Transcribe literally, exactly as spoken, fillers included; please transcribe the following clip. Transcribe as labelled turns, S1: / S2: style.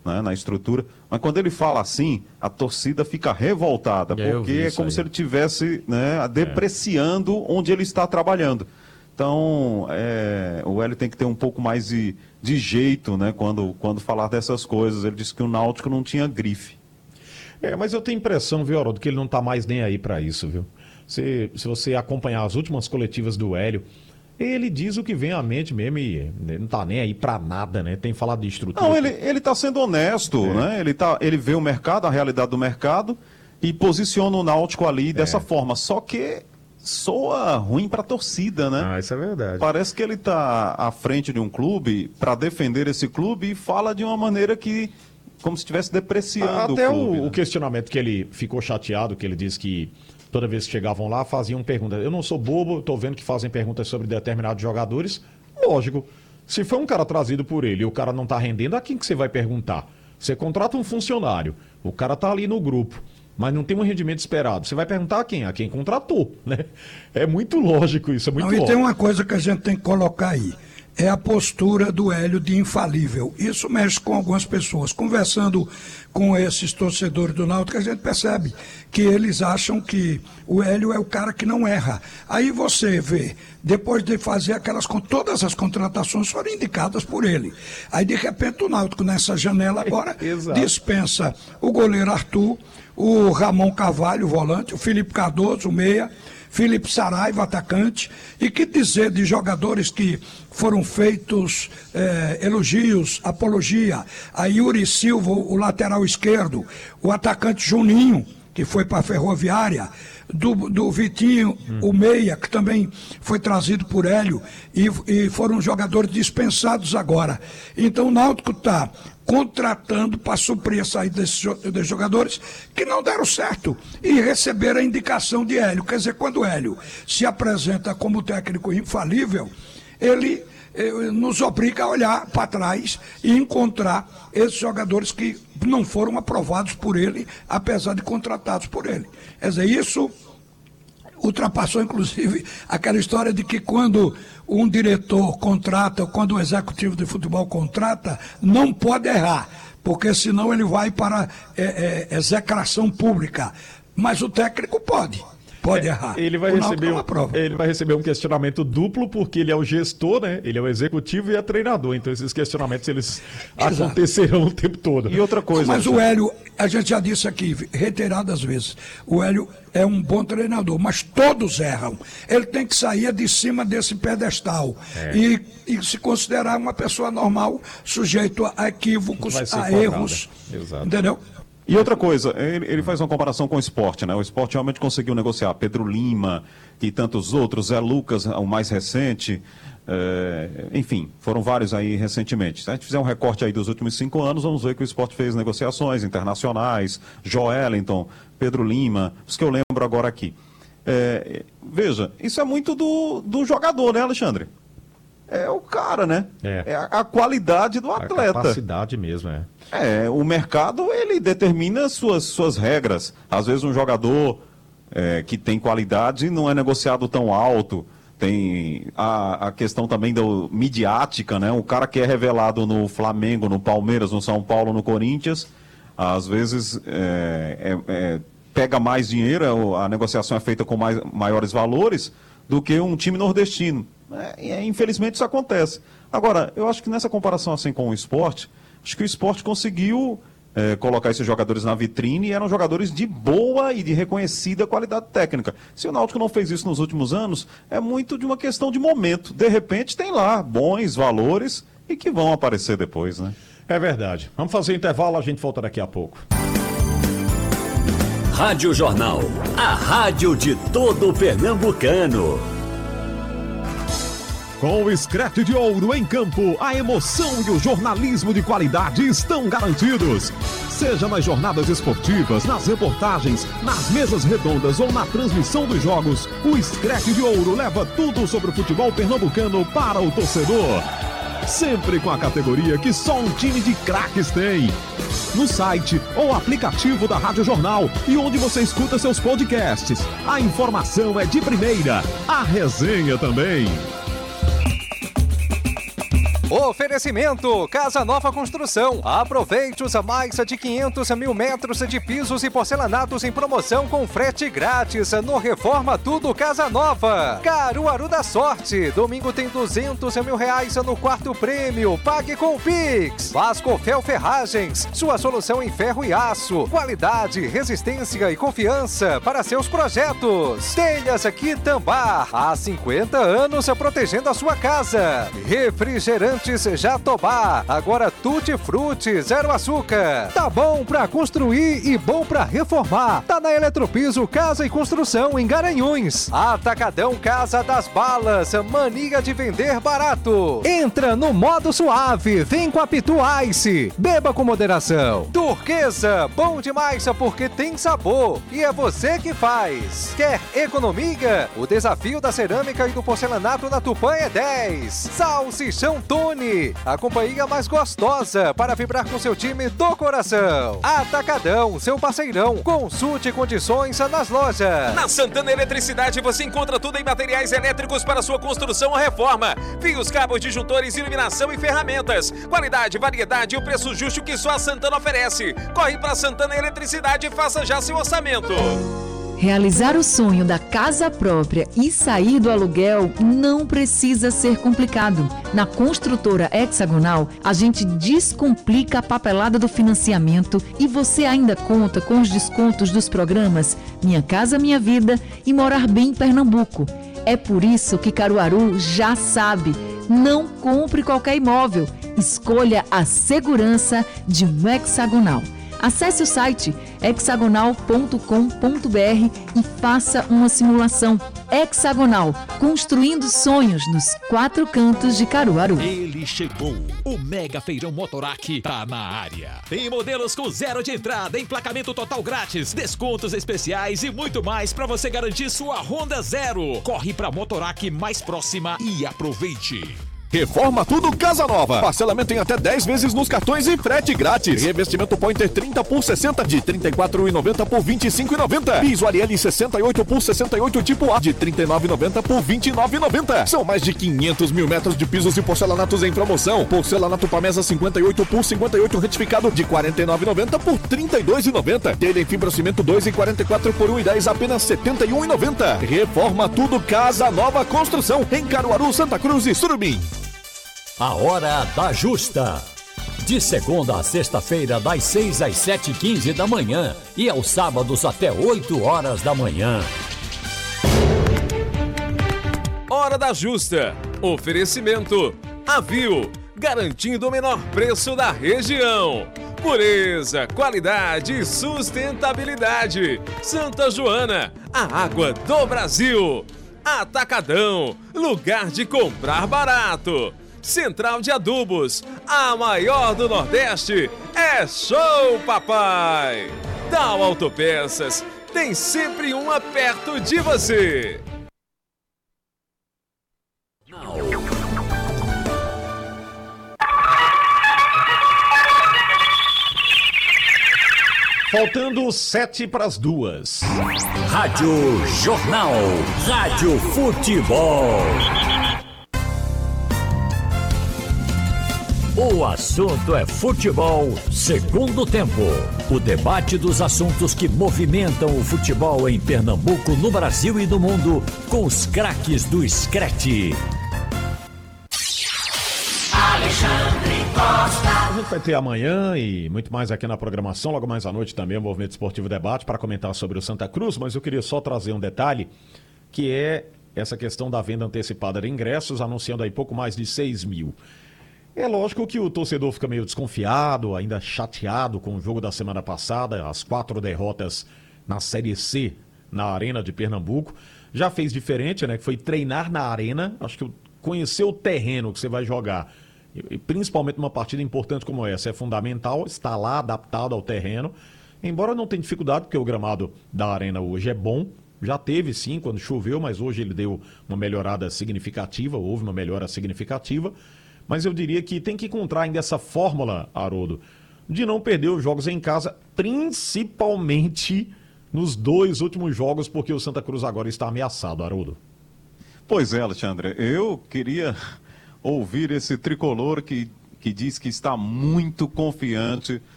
S1: né, na estrutura, mas quando ele fala assim, a torcida fica revoltada, porque é como aí. se ele estivesse, né, depreciando é. onde ele está trabalhando. Então, é, o Hélio tem que ter um pouco mais de, de jeito, né, quando, quando falar dessas coisas. Ele disse que o Náutico não tinha grife.
S2: É, mas eu tenho impressão, viu, Haroldo, que ele não está mais nem aí para isso, viu? Se, se você acompanhar as últimas coletivas do Hélio, ele diz o que vem à mente mesmo e não está nem aí para nada, né? Tem falado de estrutura.
S1: Não, ele, ele tá sendo honesto, é. né? Ele, tá, ele vê o mercado, a realidade do mercado e posiciona o Náutico ali é. dessa forma. Só que soa ruim para a torcida, né?
S2: Ah, isso é verdade.
S1: Parece que ele está à frente de um clube para defender esse clube e fala de uma maneira que, como se estivesse depreciando
S2: Até
S1: o clube.
S2: o,
S1: né?
S2: o questionamento que ele ficou chateado, que ele disse que toda vez que chegavam lá faziam perguntas. Eu não sou bobo, estou vendo que fazem perguntas sobre determinados jogadores. Lógico, se foi um cara trazido por ele e o cara não está rendendo, a quem que você vai perguntar? Você contrata um funcionário, o cara está ali no grupo, mas não tem um rendimento esperado. Você vai perguntar a quem? A quem contratou, né? É muito lógico isso, é muito
S3: não,
S2: lógico.
S3: E tem uma coisa que a gente tem que colocar aí. É a postura do Hélio de infalível. Isso mexe com algumas pessoas. Conversando com esses torcedores do Náutico, a gente percebe que eles acham que o Hélio é o cara que não erra. Aí você vê, depois de fazer aquelas... Todas as contratações foram indicadas por ele. Aí, de repente, o Náutico, nessa janela agora, dispensa o goleiro Arthur, o Ramon Carvalho, o volante, o Felipe Cardoso, o meia, Felipe Saraiva, atacante, e que dizer de jogadores que foram feitos eh, elogios, apologia, a Yuri Silva, o lateral esquerdo, o atacante Juninho, que foi para a Ferroviária, do, do Vitinho, hum. o meia, que também foi trazido por Hélio, e, e foram jogadores dispensados agora. Então o Náutico está contratando para suprir a saída desses, desses jogadores que não deram certo e receberam a indicação de Hélio. Quer dizer, quando o Hélio se apresenta como técnico infalível, ele eh, nos obriga a olhar para trás e encontrar esses jogadores que não foram aprovados por ele, apesar de contratados por ele. Quer dizer, isso ultrapassou, inclusive, aquela história de que quando um diretor contrata, ou quando o executivo de futebol contrata, não pode errar, porque senão ele vai para é, é, execração pública. Mas o técnico pode. Pode errar.
S2: É, ele, vai receber um, ele vai receber um questionamento duplo, porque ele é o gestor, né? Ele é o executivo e é treinador. Então esses questionamentos, eles Exato. acontecerão o tempo todo.
S1: E outra coisa...
S3: Mas o Hélio, a gente já disse aqui, reiteradas vezes, o Hélio é um bom treinador, mas todos erram. Ele tem que sair de cima desse pedestal é. e, e se considerar uma pessoa normal, sujeito a equívocos, a cobrada. erros. Exato. Entendeu?
S1: E outra coisa, ele, ele faz uma comparação com o esporte, né? O esporte realmente conseguiu negociar Pedro Lima e tantos outros, Zé Lucas, o mais recente, é, enfim, foram vários aí recentemente. Se a gente fizer um recorte aí dos últimos cinco anos, vamos ver que o esporte fez negociações internacionais, Joelinton, Pedro Lima, os que eu lembro agora aqui. É, veja, isso é muito do, do jogador, né, Alexandre? É o cara, né? É, é a, a qualidade do atleta.
S2: A capacidade mesmo, é.
S1: É, o mercado, ele determina suas, suas regras. Às vezes um jogador é, que tem qualidade não é negociado tão alto. Tem a, a questão também da midiática, né? O cara que é revelado no Flamengo, no Palmeiras, no São Paulo, no Corinthians, às vezes é, é, é, pega mais dinheiro, a negociação é feita com mais, maiores valores do que um time nordestino. É, infelizmente isso acontece. Agora, eu acho que nessa comparação assim com o esporte, acho que o esporte conseguiu é, colocar esses jogadores na vitrine e eram jogadores de boa e de reconhecida qualidade técnica. Se o Náutico não fez isso nos últimos anos, é muito de uma questão de momento. De repente tem lá bons valores e que vão aparecer depois, né?
S2: É verdade. Vamos fazer intervalo, a gente volta daqui a pouco.
S4: Rádio Jornal, a rádio de todo pernambucano.
S5: Com o Screte de Ouro em campo, a emoção e o jornalismo de qualidade estão garantidos. Seja nas jornadas esportivas, nas reportagens, nas mesas redondas ou na transmissão dos jogos, o Screte de Ouro leva tudo sobre o futebol pernambucano para o torcedor. Sempre com a categoria que só um time de craques tem. No site ou aplicativo da Rádio Jornal e onde você escuta seus podcasts. A informação é de primeira, a resenha também.
S6: Oferecimento Casa Nova Construção. Aproveite os mais de quinhentos mil metros de pisos e porcelanatos em promoção com frete grátis no Reforma Tudo Casa Nova. Caruaru da Sorte. Domingo tem duzentos mil reais no quarto prêmio. Pague com o Pix. Vascofel Ferragens. Sua solução em ferro e aço. Qualidade, resistência e confiança para seus projetos. Telhas Quitambá. Há cinquenta anos protegendo a sua casa. Refrigerante Jatobá, agora Tutti Frutti, zero açúcar. Tá bom pra construir e bom pra reformar. Tá na Eletropiso Casa e Construção em Garanhuns. Atacadão Casa das Balas, mania de vender barato. Entra no modo suave, vem com a Pitu Ice. Beba com moderação. Turquesa, bom demais porque tem sabor e é você que faz. Quer economia? O desafio da cerâmica e do porcelanato na Tupã é dez. Salsichão Tony, a companhia mais gostosa para vibrar com seu time do coração. Atacadão, seu parceirão. Consulte condições nas lojas.
S7: Na Santana Eletricidade você encontra tudo em materiais elétricos para sua construção ou reforma. Fios, cabos, disjuntores, iluminação e ferramentas. Qualidade, variedade e o preço justo que só a Santana oferece. Corre para Santana Eletricidade e faça já seu orçamento.
S8: Realizar o sonho da casa própria e sair do aluguel não precisa ser complicado. Na Construtora Hexagonal, a gente descomplica a papelada do financiamento e você ainda conta com os descontos dos programas Minha Casa Minha Vida e Morar Bem em Pernambuco. É por isso que Caruaru já sabe. Não compre qualquer imóvel. Escolha a segurança de um hexagonal. Acesse o site hexagonal ponto com ponto b r e faça uma simulação. Hexagonal, construindo sonhos nos quatro cantos de Caruaru.
S9: Ele chegou, o Mega Feirão Motorac tá na área. Tem modelos com zero de entrada, emplacamento total grátis, descontos especiais e muito mais para você garantir sua Honda Zero. Corre pra Motorac mais próxima e aproveite.
S5: Reforma Tudo Casa Nova. Parcelamento em até dez vezes nos cartões e frete grátis. Revestimento Pointer trinta por sessenta de trinta e quatro reais e noventa centavos por vinte e cinco reais e noventa centavos. Piso Ariel sessenta e oito por sessenta e oito tipo A de trinta e nove reais e noventa centavos por vinte e nove reais e noventa centavos. São mais de quinhentos mil metros de pisos e porcelanatos em promoção. Porcelanato Pamesa cinquenta e oito por cinquenta e oito retificado de quarenta e nove reais e noventa centavos por trinta e dois reais e noventa centavos. Telha em fibrocimento dois e quarenta e quatro por um real e dez centavos apenas setenta e um reais e noventa centavos. Reforma Tudo Casa Nova Construção em Caruaru, Santa Cruz e Surubim.
S4: A Hora da Justa. De segunda a sexta-feira, das seis às sete e quinze da manhã e aos sábados até oito horas da manhã.
S7: Hora da Justa. Oferecimento Avil, garantindo o menor preço da região. Pureza, qualidade e sustentabilidade. Santa Joana, a água do Brasil. Atacadão, lugar de comprar barato. Central de Adubos, a maior do Nordeste, é Show Papai! Dow Autopeças, tem sempre uma perto de você.
S2: Faltando sete para as duas.
S4: Rádio Jornal, Rádio Futebol. O assunto é futebol, segundo tempo. O debate dos assuntos que movimentam o futebol em Pernambuco, no Brasil e no mundo, com os craques do Screte.
S2: Alexandre Costa. A gente vai ter amanhã e muito mais aqui na programação, logo mais à noite também o Movimento Esportivo Debate para comentar sobre o Santa Cruz, mas eu queria só trazer um detalhe, que é essa questão da venda antecipada de ingressos, anunciando aí pouco mais de seis mil. É lógico que o torcedor fica meio desconfiado, ainda chateado com o jogo da semana passada, as quatro derrotas na Série C, na Arena de Pernambuco. Já fez diferente, né? Que foi treinar na Arena, acho que conhecer o terreno que você vai jogar, e principalmente numa partida importante como essa, é fundamental estar lá adaptado ao terreno. Embora não tenha dificuldade, porque o gramado da Arena hoje é bom, já teve sim quando choveu, mas hoje ele deu uma melhorada significativa, houve uma melhora significativa. Mas eu diria que tem que encontrar ainda essa fórmula, Haroldo, de não perder os jogos em casa, principalmente nos dois últimos jogos, porque o Santa Cruz agora está ameaçado, Haroldo.
S1: Pois é, Alexandre, eu queria ouvir esse tricolor que, que diz que está muito confiante